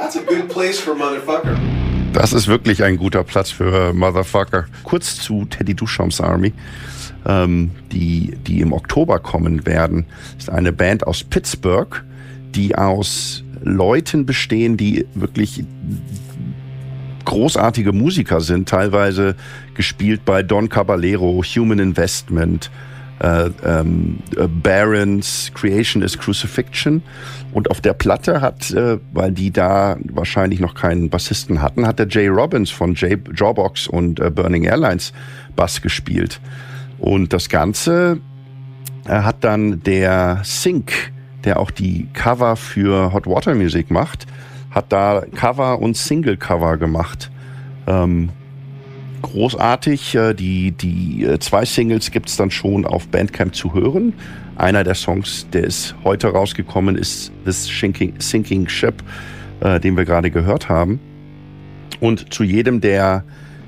That's a good place for Motherfucker. Das ist wirklich ein guter Platz für Motherfucker. Kurz zu Teddy Duchamps Army, die im Oktober kommen werden. Das ist eine Band aus Pittsburgh, die aus Leuten bestehen, die wirklich großartige Musiker sind, teilweise gespielt bei Don Caballero, Human Investment, Barons, Creation is Crucifixion. Und auf der Platte hat, weil die da wahrscheinlich noch keinen Bassisten hatten, hat der Jay Robbins von Jawbox und Burning Airlines Bass gespielt. Und das Ganze hat dann der Sync, der auch die Cover für Hot Water Music macht, hat da Cover und Single-Cover gemacht. Großartig. Die 2 Singles gibt's dann schon auf Bandcamp zu hören. Einer der Songs, der ist heute rausgekommen, ist This Sinking Ship, den wir gerade gehört haben. Und zu jedem der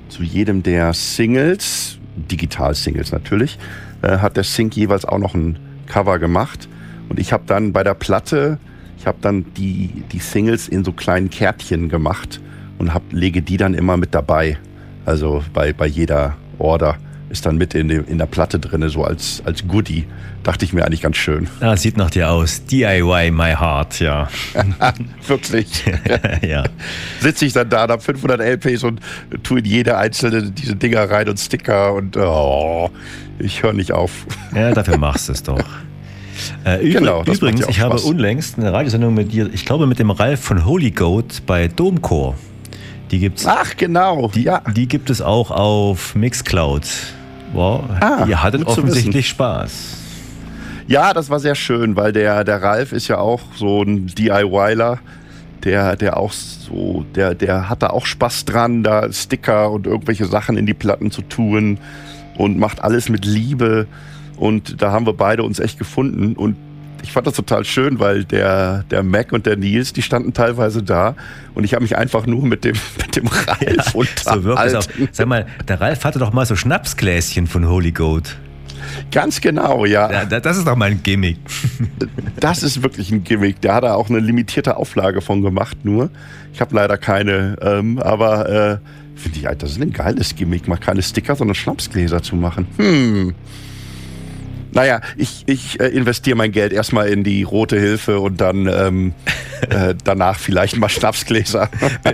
Singles, Digital-Singles natürlich, hat der Sync jeweils auch noch ein Cover gemacht. Und ich habe dann bei der Platte, die Singles in so kleinen Kärtchen gemacht und lege die dann immer mit dabei. Also bei jeder Order ist dann mit in der Platte drin, so als Goodie. Dachte ich mir eigentlich ganz schön. Ah, sieht nach dir aus. DIY My Heart, ja. Wirklich. Ja. Sitze ich dann da, habe 500 LPs und tue in jede einzelne diese Dinger rein und Sticker und ich höre nicht auf. Ja, dafür machst du es doch. Genau, übrigens, ich habe unlängst eine Radiosendung mit dir, ich glaube mit dem Ralf von Holy Goat bei Domchor. Die gibt's. Ach, genau. Die gibt es auch auf Mixcloud. Wow, ihr hattet offensichtlich Spaß. Ja, das war sehr schön, weil der Ralf ist ja auch so ein DIYler, der auch so, der hat da auch Spaß dran, da Sticker und irgendwelche Sachen in die Platten zu tun und macht alles mit Liebe. Und da haben wir beide uns echt gefunden. Und ich fand das total schön, weil der Mac und der Nils, die standen teilweise da. Und ich habe mich einfach nur mit dem Ralf unterhalten. So wirklich auch. Sag mal, der Ralf hatte doch mal so Schnapsgläschen von Holy Goat. Ganz genau, ja. Das ist doch mal ein Gimmick. Das ist wirklich ein Gimmick. Der hat da auch eine limitierte Auflage von gemacht nur. Ich habe leider keine, aber finde ich, das ist ein geiles Gimmick, mal keine Sticker, sondern Schnapsgläser zu machen. Naja, ich investiere mein Geld erstmal in die Rote Hilfe und dann danach vielleicht mal Schnapsgläser.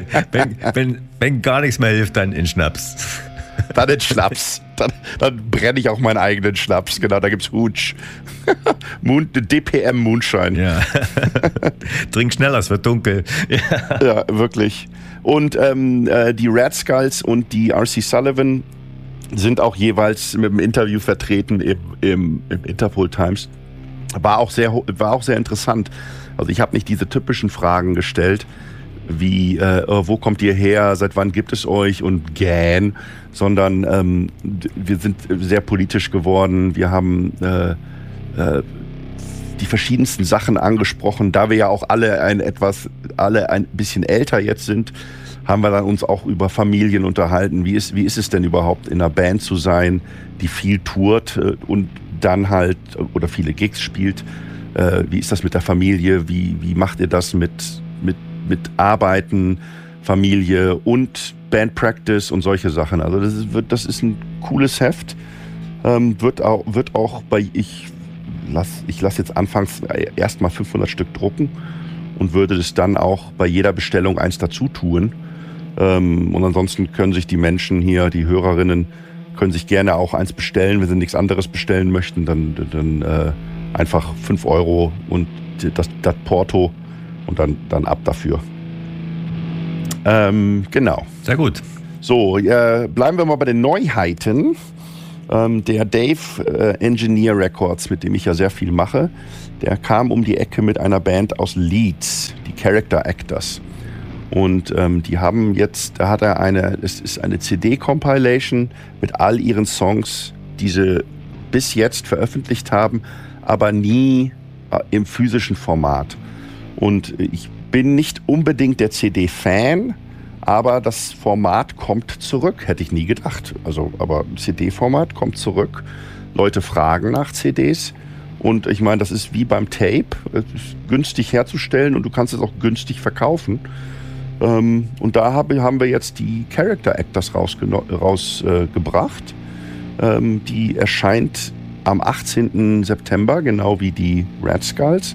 Wenn gar nichts mehr hilft, dann in Schnaps. Dann in Schnaps. Dann brenne ich auch meinen eigenen Schnaps. Genau, da gibt's Hooch. DPM Moonshine. Ja. Trink schneller, es wird dunkel. Ja, wirklich. Und die Red Skulls und die R.C. Sullivan sind auch jeweils mit dem Interview vertreten im Interpol Times. War auch sehr interessant. Also ich habe nicht diese typischen Fragen gestellt, wie wo kommt ihr her, seit wann gibt es euch und gähn, sondern wir sind sehr politisch geworden. Wir haben die verschiedensten Sachen angesprochen. Da wir ja auch alle ein bisschen älter jetzt sind, haben wir dann uns auch über Familien unterhalten. Wie ist es denn überhaupt, in einer Band zu sein, die viel tourt und dann halt oder viele Gigs spielt? Wie ist das mit der Familie? Wie macht ihr das mit Arbeiten, Familie und Bandpractice und solche Sachen? Also das ist ein cooles Heft. Wird auch ich lasse jetzt anfangs erstmal 500 Stück drucken und würde das dann auch bei jeder Bestellung eins dazu tun. Und ansonsten können sich die Menschen hier, die Hörerinnen, können sich gerne auch eins bestellen. Wenn sie nichts anderes bestellen möchten, dann einfach 5 € und das Porto und dann ab dafür. Genau. Sehr gut. So, bleiben wir mal bei den Neuheiten. Der Dave Engineer Records, mit dem ich ja sehr viel mache, der kam um die Ecke mit einer Band aus Leeds, die Character Actors. Und die haben jetzt, es ist eine CD-Compilation mit all ihren Songs, die sie bis jetzt veröffentlicht haben, aber nie im physischen Format. Und ich bin nicht unbedingt der CD-Fan, aber das Format kommt zurück, hätte ich nie gedacht. Aber CD-Format kommt zurück. Leute fragen nach CDs. Und ich meine, das ist wie beim Tape. Es ist günstig herzustellen und du kannst es auch günstig verkaufen. Und da haben wir jetzt die Character Actors rausgebracht. Die erscheint am 18. September, genau wie die Red Skulls.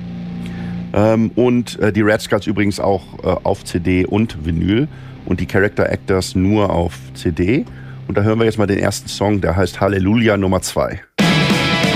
Und die Red Skulls übrigens auch auf CD und Vinyl und die Character Actors nur auf CD. Und da hören wir jetzt mal den ersten Song, der heißt Halleluja Nummer 2.